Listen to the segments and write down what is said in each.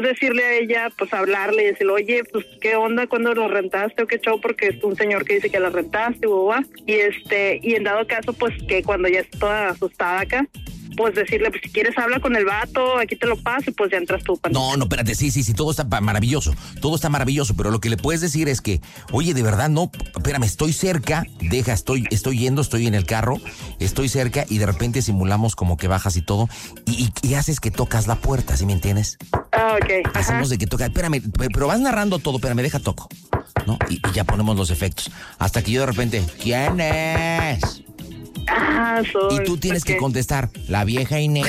decirle a ella, pues hablarle y decirle, oye, pues qué onda cuando lo rentaste o qué show, porque es un señor que dice que la rentaste, y en dado caso, pues que cuando ya está toda asustada acá, pues decirle, pues si quieres habla con el vato, aquí te lo paso y pues ya entras tú. No, espérate, sí, todo está maravilloso, pero lo que le puedes decir es que, oye, de verdad, no, espérame, estoy cerca, estoy yendo, estoy en el carro, estoy cerca y de repente simulamos como que bajas y todo y haces que tocas la puerta, ¿sí me entiendes? Ah, ok. Hacemos de que toca, espérame, pero vas narrando todo, espérame, deja toco, ¿no? Y ya ponemos los efectos, hasta que yo de repente, ¿quién es? Soy. Y tú tienes que contestar, la vieja Inés.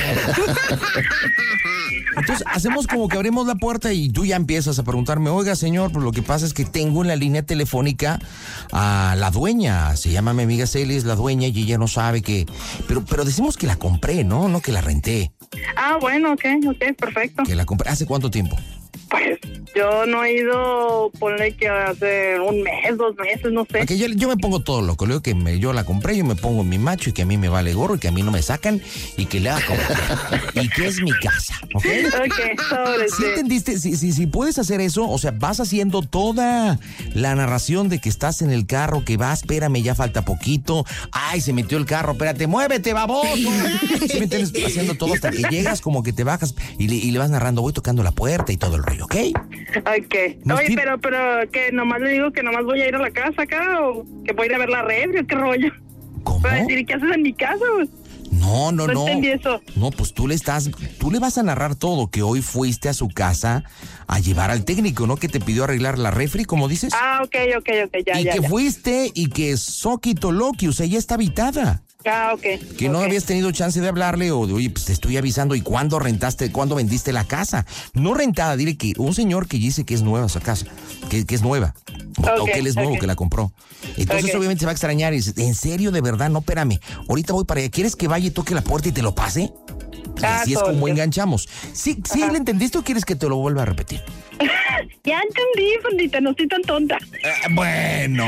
Entonces hacemos como que abrimos la puerta y tú ya empiezas a preguntarme, oiga señor, pues lo que pasa es que tengo en la línea telefónica a la dueña, se llama mi amiga Celia, es la dueña y ella no sabe que, pero decimos que la compré, no que la renté. Bueno, ok, perfecto. Que la compré, ¿hace cuánto tiempo? Pues yo no he ido, ponle que hace un mes, 2 meses, no sé. Okay, yo me pongo todo loco, le digo que yo la compré, yo me pongo mi macho y que a mí me vale gorro y que a mí no me sacan y que le haga como y que es mi casa, ¿ok? Sobre ¿Sí entendiste? Si puedes hacer eso, o sea, vas haciendo toda la narración de que estás en el carro, que vas, espérame, ya falta poquito, ay, se metió el carro, espérate, muévete, baboso. ¿Sí me entiendes? Haciendo todo hasta que llegas, como que te bajas y le vas narrando, voy tocando la puerta y todo el rollo, ¿ok? Ok. Oye, pero que nomás le digo que nomás voy a ir a la casa acá o que voy a ir a ver la refri o qué rollo. ¿Cómo? Para decir, ¿qué haces en mi casa, güey? No. No entendí eso. No, pues tú le vas a narrar todo, que hoy fuiste a su casa a llevar al técnico, ¿no? Que te pidió arreglar la refri, como dices. Ok, ya. Y que fuiste y que Soquito Loki, o sea, ya está habitada. Ok. Que no habías tenido chance de hablarle o de, oye, pues te estoy avisando, ¿y cuándo vendiste la casa? No rentada, dile que un señor que dice que es nueva esa casa, que es nueva, o que él es nuevo, que la compró. Entonces obviamente se va a extrañar y dice, ¿en serio, de verdad? No, espérame, ahorita voy para allá, ¿quieres que vaya y toque la puerta y te lo pase? Y así es como enganchamos. ¿Sí le entendiste o quieres que te lo vuelva a repetir? Ya entendí, pandita, no estoy tan tonta. Bueno.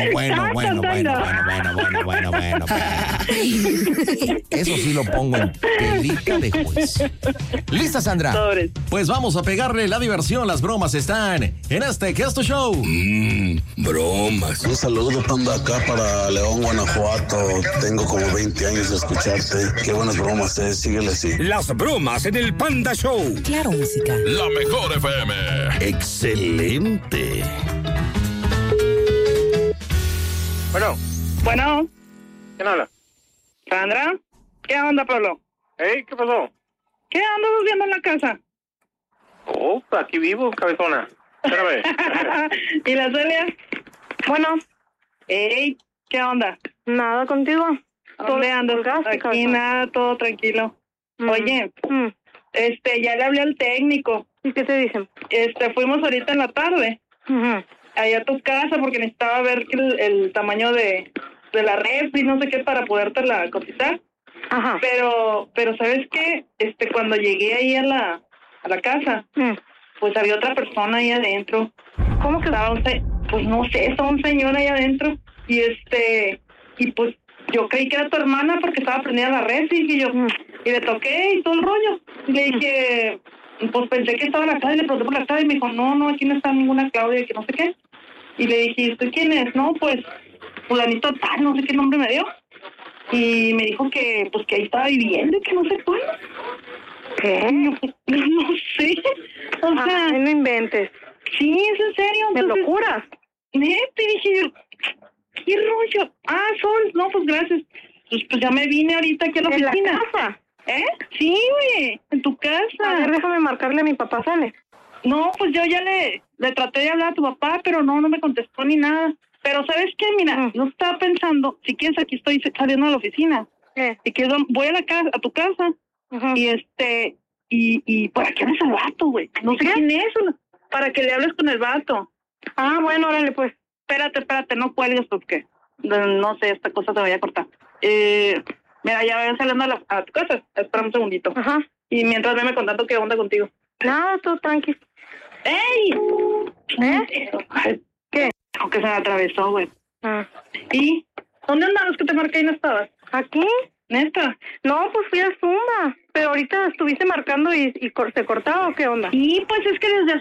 Eso sí lo pongo en telita de juez. ¿Lista, Sandra? Sobres. Pues vamos a pegarle la diversión, las bromas están en este Gesto Show. Bromas. Un saludo, Panda, acá para León, Guanajuato. Tengo como 20 años de escucharte. Qué buenas bromas, síguele así. Las bromas en el Panda Show. Claro, música. La mejor FM. Excelente. Bueno. ¿Quién habla? ¿Sandra? ¿Qué onda, Pablo? ¿Qué pasó? ¿Qué andas haciendo en la casa? Aquí vivo, cabezona. Espérame. ¿Y la Celia? Bueno. ¿Qué onda? Nada contigo. ¿Dónde andas? Aquí nada, todo tranquilo. Oye, ya le hablé al técnico. ¿Y qué te dicen? Fuimos ahorita en la tarde. Allá a tu casa porque necesitaba ver el tamaño de la refri, no sé qué, para podértela cotizar. Ajá. Pero ¿sabes qué? Cuando llegué ahí a la casa, pues había otra persona ahí adentro. ¿Cómo que? Estaba pues no sé, estaba un señor ahí adentro y y pues yo creí que era tu hermana porque estaba prendida la refri y le toqué y todo el rollo. Y le dije, pues pensé que estaba la Claudia, le pregunté por la Claudia y me dijo, no, aquí no está ninguna Claudia, que no sé qué. Y le dije, ¿usted quién es? No, pues, fulanito tal, no sé qué nombre me dio. Y me dijo que, pues, que ahí estaba viviendo y que no sé cuándo. ¿Qué? No sé. O sea, no inventes. Sí, es en serio. ¿Me Entonces, lo juras? Neta, y dije yo, ¿qué rollo? No, pues gracias. Pues ya me vine ahorita aquí a la oficina. ¿En la casa? Sí, güey, en tu casa. A ver, déjame marcarle a mi papá, ¿sale? No, pues yo ya le traté de hablar a tu papá, pero no me contestó ni nada. Pero ¿sabes qué? Mira, no estaba pensando, si quieres aquí estoy saliendo de la oficina. Si quieres voy a tu casa. Y ¿para qué hablas al vato, güey? No sé quién es, para que le hables con el vato. Bueno, órale pues. Espérate, no cuelgues porque no sé, esta cosa te voy a cortar. Mira, ya voy saliendo a tu casa, espera un segundito. Ajá. Y mientras veme contando qué onda contigo. No, todo tranqui. ¡Ey! ¿Qué? Aunque se me atravesó, güey. ¿Y? ¿Dónde andabas que te marqué y no estabas? ¿Aquí? ¿Neta? No, pues fui a Zumba. Pero ahorita estuviste marcando y se cortaba, ¿o qué onda? Sí, pues es que desde